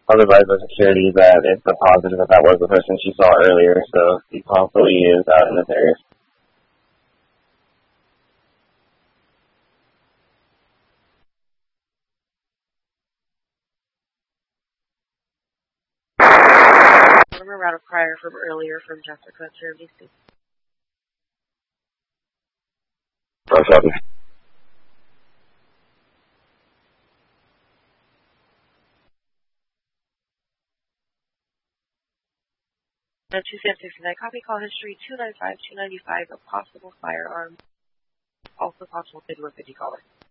Otherwise, the security that it's a positive that that was the person she saw earlier, so he possibly is out in this area. Remember around a prior from earlier from Jessica to BC. What's up? 269, copy call history 295, 295, a possible firearm, also possible 50 caller.